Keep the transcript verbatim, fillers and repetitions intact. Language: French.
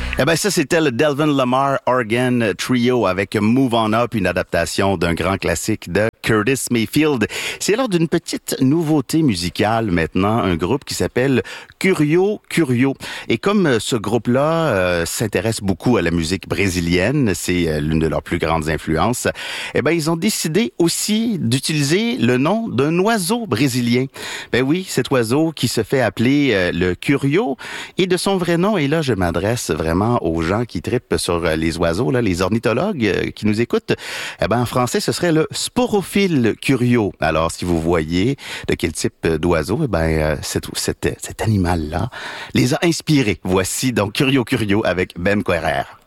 Eh ben ça, c'était le Delvin Lamar Organ Trio avec Move On Up, une adaptation d'un grand classique de Curtis Mayfield. C'est lors d'une petite nouveauté musicale maintenant, un groupe qui s'appelle Curio Curio. Et comme ce groupe-là euh, s'intéresse beaucoup à la musique brésilienne, c'est euh, l'une de leurs plus grandes influences, eh ben ils ont décidé aussi d'utiliser le nom d'un oiseau brésilien. Ben oui, cet oiseau qui se fait appeler euh, le Curio et de son vrai nom, et là je m'adresse vraiment aux gens qui trippent sur les oiseaux, là, les ornithologues euh, qui nous écoutent, eh ben en français ce serait le Sporophile curio. Alors si vous voyez de quel type d'oiseau, eh ben euh, cet, cet, cet animal-là les a inspirés. Voici donc Curio Curio avec Ben Querer.